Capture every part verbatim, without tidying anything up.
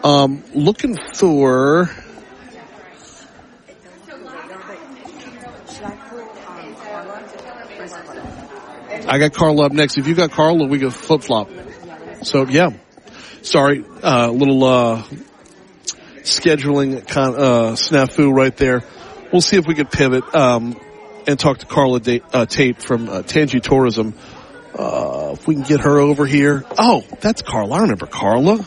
Um, looking for... I got Carla up next. If you got Carla, we go flip-flop. So, yeah. Sorry, a uh, little uh, scheduling con- uh, snafu right there. We'll see if we can pivot um, and talk to Carla da- uh, Tate from uh, Tangi Tourism. Uh, if we can get her over here. Oh, that's Carla. I remember Carla.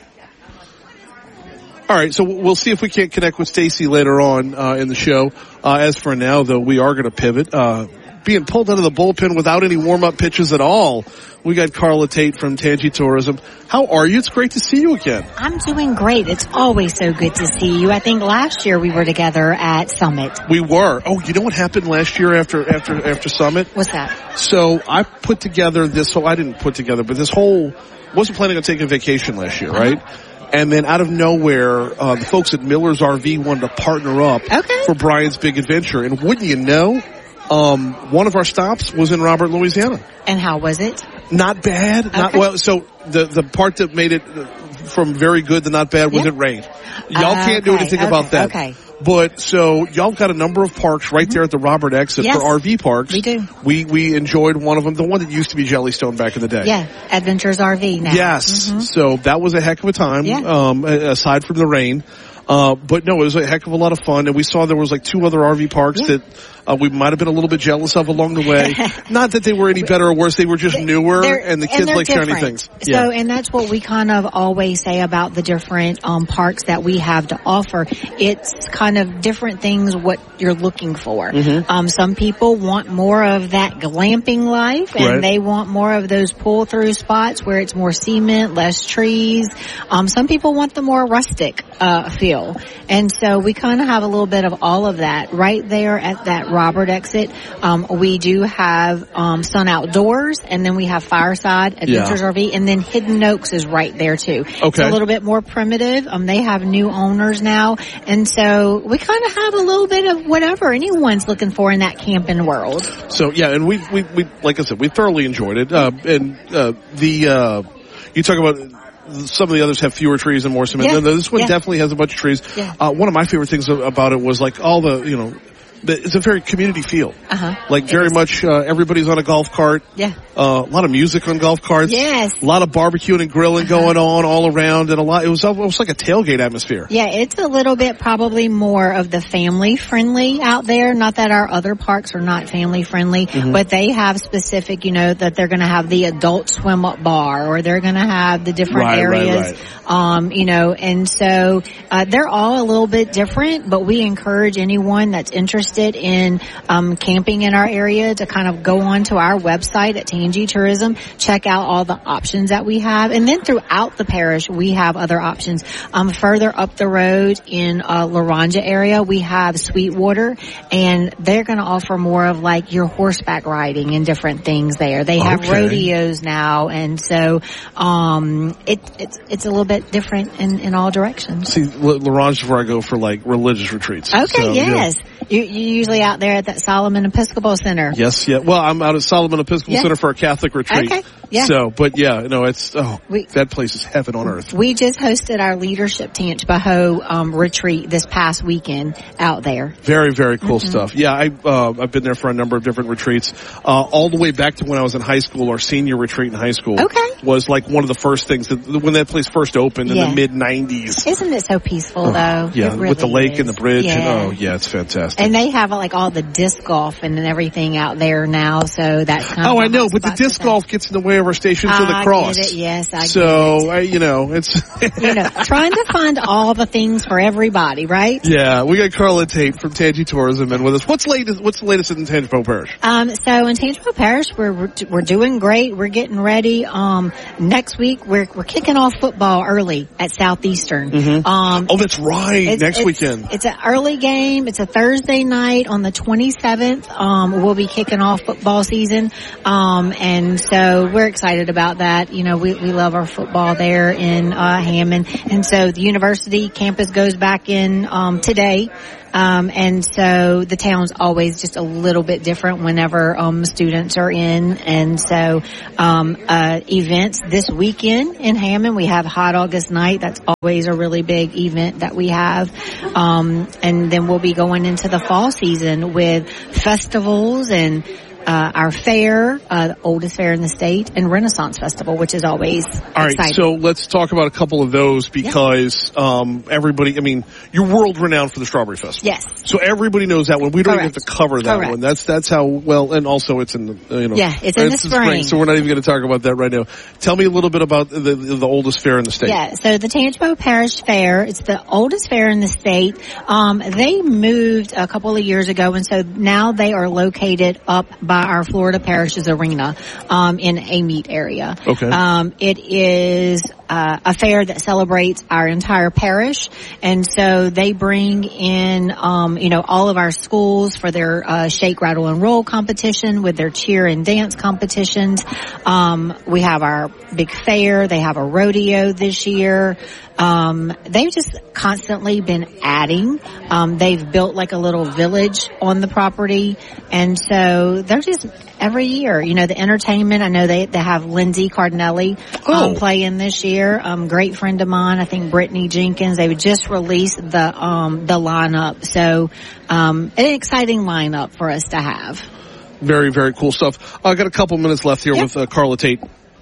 All right, so we'll see if we can't connect with Stacy later on uh, in the show. Uh, as for now, though, we are going to pivot. Uh, being pulled out of the bullpen without any warm-up pitches at all, we got Carla Tate from Tangi Tourism. How are you? It's great to see you again. I'm doing great. It's always so good to see you. I think last year we were together at Summit. We were. Oh, you know what happened last year after after after Summit? What's that? So I put together this whole, I didn't put together, but this whole, wasn't planning on taking a vacation last year, right? Uh-huh. And then out of nowhere, uh, the folks at Miller's R V wanted to partner up okay. for Brian's Big Adventure. And wouldn't you know, um, one of our stops was in Robert, Louisiana. And how was it? Not bad. Okay. Not well. So the the part that made it from very good to not bad was yep. it rained. Y'all uh, can't okay. do anything okay. about that. Okay. But so y'all got a number of parks right there at the Robert exit yes. for R V parks. We do. We we enjoyed one of them, the one that used to be Jellystone back in the day. Yeah, Adventures R V now. Yes. Mm-hmm. So that was a heck of a time. Yeah. Um, aside from the rain. Uh, but no, it was a heck of a lot of fun, and we saw there was like two other R V parks yeah. that uh, we might have been a little bit jealous of along the way. Not that they were any better or worse; they were just newer, they're, and the kids and like different. shiny things. So, yeah. and that's what we kind of always say about the different um, parks that we have to offer. It's kind of different things what you're looking for. Mm-hmm. Um, some people want more of that glamping life, and right. they want more of those pull-through spots where it's more cement, less trees. Um, some people want the more rustic uh, feel, and so we kind of have a little bit of all of that right there at that Robert exit. Um, we do have um, Sun Outdoors, and then we have Fireside Adventures yeah. R V, and then Hidden Oaks is right there too. Okay. It's a little bit more primitive. Um, they have new owners now, and so we kind of have a little bit of whatever anyone's looking for in that camping world. So yeah, and we we we like I said, we thoroughly enjoyed it. Uh, and uh, the uh, you talk about. Some of the others have fewer trees and more cement. Yeah. This one yeah. definitely has a bunch of trees. Yeah. Uh, one of my favorite things about it was like all the, you know, the, it's a very community feel. Uh-huh. Like very much, uh, everybody's on a golf cart. Yeah. Uh, a lot of music on golf carts. Yes. A lot of barbecuing and grilling uh-huh. going on all around, and a lot, it was almost like a tailgate atmosphere. Yeah, it's a little bit probably more of the family friendly out there. Not that our other parks are not family friendly, mm-hmm. but they have specific, you know, that they're going to have the adult swim up bar, or they're going to have the different right, areas. Right, right. Um, you know, and so, uh, they're all a little bit different, but we encourage anyone that's interested in, um, camping in our area to kind of go on to our website at Tangi Tourism, check out all the options that we have. And then throughout the parish, we have other options. Um, further up the road in, uh, Laranja area, we have Sweetwater, and they're going to offer more of like your horseback riding and different things there. They have okay. rodeos now, and so, um, it, it's, it's a little bit different in, in all directions. See, Laranja is where I go for like religious retreats. Okay, so, yes. Yeah. You, you're usually out there at that Solomon Episcopal Center. Yes, yeah. Well, I'm out at Solomon Episcopal yeah. Center for a Catholic retreat. Okay, yeah. So, but yeah, no, it's, oh, we, that place is heaven on earth. We just hosted our Leadership Tangipahoa um, retreat this past weekend out there. Very, very cool mm-hmm. stuff. Yeah, I, uh, I've been there for a number of different retreats. Uh, all the way back to when I was in high school, our senior retreat in high school. Okay. Was like one of the first things that, when that place first opened in yeah. the mid nineties. Isn't it so peaceful, oh, though? Yeah, really with the lake is. and the bridge. Yeah. And, oh, yeah, it's fantastic. And they have like all the disc golf and everything out there now, so that's kind oh, of I know, but the disc golf gets in the way of our station to the I cross. Get it. Yes, I so, get it. So, you know, it's... you know, trying to find all the things for everybody, right? Yeah, we got Carla Tate from Tangi Tourism in with us. What's latest? What's the latest in Tangipahoa Parish? Um, so in Tangipahoa Parish, we're we're doing great. We're getting ready. Um, next week we're we're kicking off football early at Southeastern. Mm-hmm. Um, oh, that's right. it's, Next it's, weekend. It's an early game. It's a Thursday night on the twenty-seventh. Um, we'll be kicking off football season. Um, and so we're we're excited about that. You know, we, we love our football there in uh, Hammond. And so the university campus goes back in um, today. Um, and so the town's always just a little bit different whenever um, students are in. And so um, uh, events this weekend in Hammond, we have Hot August Night. That's always a really big event that we have. Um, and then we'll be going into the fall season with festivals and Uh, our fair, uh, the oldest fair in the state, and Renaissance Festival, which is always All right, exciting. so let's talk about a couple of those because yeah. um, everybody, I mean, you're world renowned for the Strawberry Festival. Yes. So everybody knows that one. We don't Correct. even have to cover that Correct. one. That's that's how well, and also it's in the, uh, you know. Yeah, it's in the spring. So we're not even going to talk about that right now. Tell me a little bit about the, the, the oldest fair in the state. Yeah, so the Tangipahoa Parish Fair, it's the oldest fair in the state. Um, they moved a couple of years ago, and so now they are located up by our Florida Parish Parish's arena um, in a meet area. Okay. Um, it is uh, a fair that celebrates our entire parish, and so they bring in, um, you know, all of our schools for their uh, shake, rattle, and roll competition with their cheer and dance competitions. Um, we have our big fair. They have a rodeo this year. Um, they've just constantly been adding. Um, they've built like a little village on the property, and so they're just every year. You know, the entertainment. I know they they have Lindsay Cardinelli um, oh. playing this year. Um, great friend of mine. I think Brittany Jenkins. They would just release the um the lineup. So um, an exciting lineup for us to have. Very very cool stuff. I uh, got a couple minutes left here yep. with uh, Carla Tate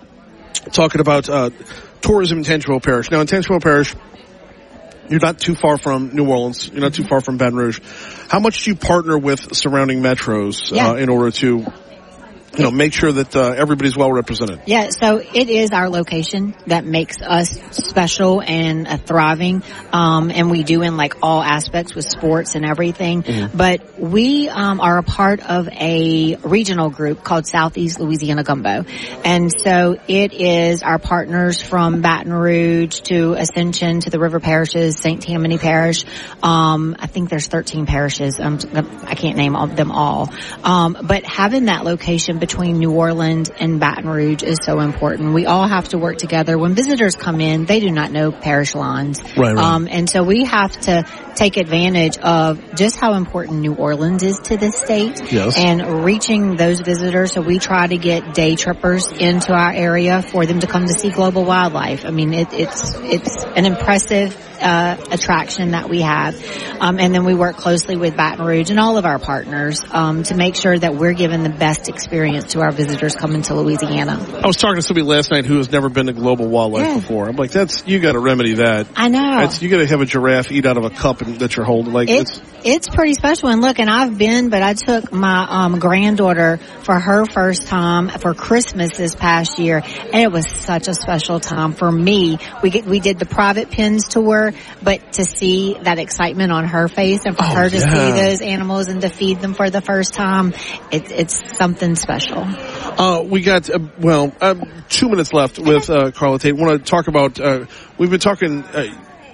talking about. Uh, Tourism in Tangipahoa Parish. Now, in Tangipahoa Parish, you're not too far from New Orleans. You're not too far from Baton Rouge. How much do you partner with surrounding metros yeah. uh, in order to, you know, make sure that uh, everybody's well represented? Yeah, so it is our location that makes us special and uh, thriving, um, and we do in like all aspects with sports and everything. Mm-hmm. But we um, are a part of a regional group called Southeast Louisiana Gumbo, and so it is our partners from Baton Rouge to Ascension to the River Parishes, Saint Tammany Parish. Um, I think there's thirteen parishes. Um, I can't name all, them all, um, but having that location between New Orleans and Baton Rouge is so important. We all have to work together. When visitors come in, they do not know parish lines. Right, right. Um, and so we have to take advantage of just how important New Orleans is to this state. Yes. And reaching those visitors. So we try to get day trippers into our area for them to come to see global wildlife. I mean, it, it's, it's an impressive Uh, attraction that we have. Um, and then we work closely with Baton Rouge and all of our partners um, to make sure that we're giving the best experience to our visitors coming to Louisiana. I was talking to somebody last night who has never been to global wildlife yeah. before. I'm like, that's, you got to remedy that. I know. That's, you got to have a giraffe eat out of a cup and, that you're holding. Like it's, it's it's pretty special. And look, and I've been, but I took my um, granddaughter for her first time for Christmas this past year, and it was such a special time for me. We get, we did the private pins tour. But to see that excitement on her face and for oh, her to yeah. see those animals and to feed them for the first time, it, it's something special. Uh, we got, uh, well, um, two minutes left with uh, Carla Tate. I want to talk about, uh, we've been talking uh,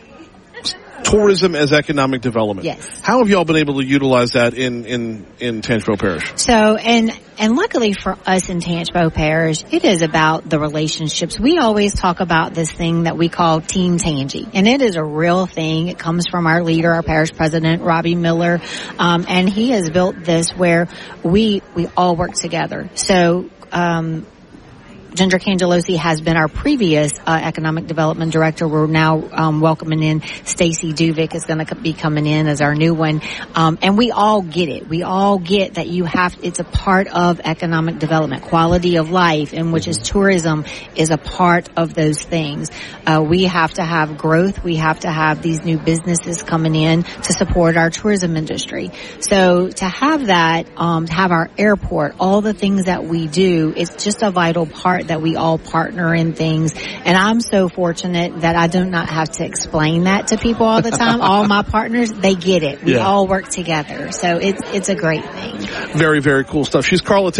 tourism as economic development. Yes. How have y'all been able to utilize that in, in, in Tangipahoa Parish? So, and, and luckily for us in Tangipahoa Parish, it is about the relationships. We always talk about this thing that we call Team Tangi, and it is a real thing. It comes from our leader, our parish president, Robbie Miller, um, and he has built this where we, we all work together. So, um, Ginger Cangelosi has been our previous uh, economic development director. We're now um, welcoming in Stacy Duvick is going to be coming in as our new one, um, and we all get it. We all get that you have. It's a part of economic development, quality of life, and which is tourism is a part of those things. Uh, we have to have growth. We have to have these new businesses coming in to support our tourism industry. So to have that, um, to have our airport, all the things that we do, it's just a vital part that we all partner in things. And I'm so fortunate that I do not have to explain that to people all the time. All my partners, they get it. We yeah. all work together. So it's, it's a great thing. Very, very cool stuff. She's Carla Tate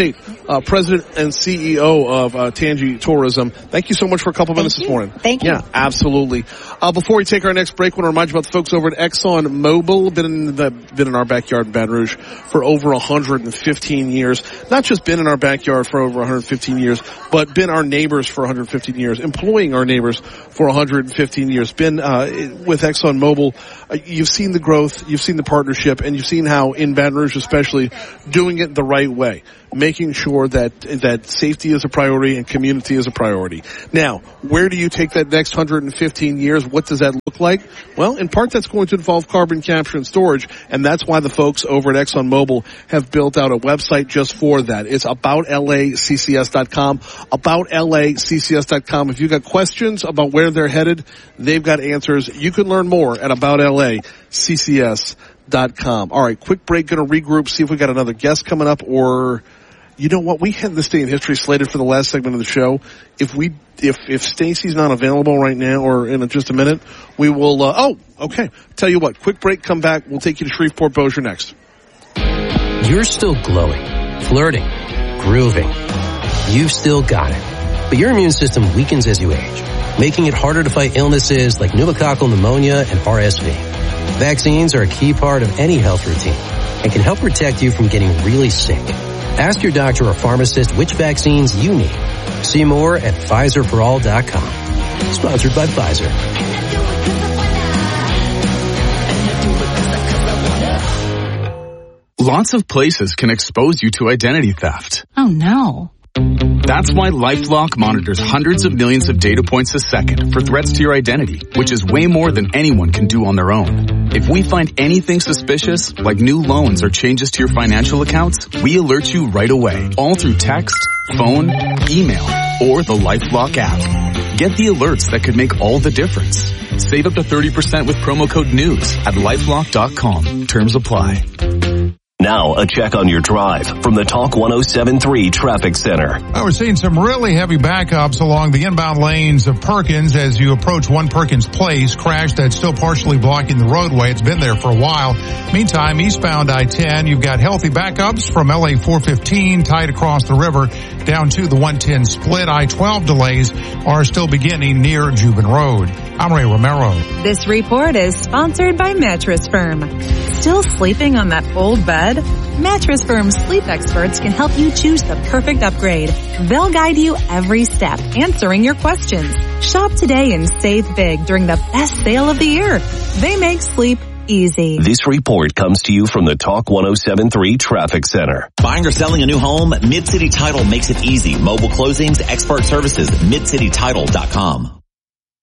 uh, President and C E O of uh, Tangi Tourism. Thank you so much for a couple minutes Thank this you. morning. Thank you. Yeah, absolutely. Uh, before we take our next break, I want to remind you about the folks over at Exxon Mobil. Been in the, been in our backyard in Baton Rouge for over one hundred fifteen years. Not just been in our backyard for over one hundred fifteen years, but been our neighbors for one hundred fifteen years, employing our neighbors for one hundred fifteen years. Been uh, with Exxon Mobil. Uh, you've seen the growth, you've seen the partnership, and you've seen how in Baton Rouge especially doing it the right way, making sure that that safety is a priority and community is a priority. Now, where do you take that next one hundred fifteen years? What does that look like? Well, in part that's going to involve carbon capture and storage, and that's why the folks over at Exxon Mobil have built out a website just for that. It's about L A C C S dot com, about L A C C S dot com. If you've got questions about where they're headed, they've got answers. You can learn more at about L A C C S dot com. All right, quick break, going to regroup, see if we got another guest coming up, or you know what? We had this day in history slated for the last segment of the show. If we, if, if Stacy's not available right now or in just a minute, we will, uh, oh, okay. Tell you what, quick break, come back. We'll take you to Shreveport Bossier next. You're still glowing, flirting, grooving. You've still got it. But your immune system weakens as you age, making it harder to fight illnesses like pneumococcal pneumonia and R S V. Vaccines are a key part of any health routine and can help protect you from getting really sick. Ask your doctor or pharmacist which vaccines you need. See more at Pfizer for all dot com. Sponsored by Pfizer. Lots of places can expose you to identity theft. Oh no. That's why LifeLock monitors hundreds of millions of data points a second for threats to your identity, which is way more than anyone can do on their own. If we find anything suspicious, like new loans or changes to your financial accounts, we alert you right away, all through text, phone, email, or the LifeLock app. Get the alerts that could make all the difference. Save up to thirty percent with promo code NEWS at lifelock dot com. Terms apply. Now, a check on your drive from the Talk one oh seven point three Traffic Center. Well, we're seeing some really heavy backups along the inbound lanes of Perkins as you approach One Perkins Place. Crash that's still partially blocking the roadway. It's been there for a while. Meantime, eastbound I ten, you've got healthy backups from L A four fifteen tied across the river down to the one ten split. I twelve delays are still beginning near Juban Road. I'm Ray Romero. This report is sponsored by Mattress Firm. Still sleeping on that old bed? Mattress Firm's sleep experts can help you choose the perfect upgrade. They'll guide you every step, answering your questions. Shop today and save big during the best sale of the year. They make sleep easy. This report comes to you from the Talk one oh seven point three Traffic Center. Buying or selling a new home? Mid-City Title makes it easy. Mobile closings, expert services, mid city title dot com.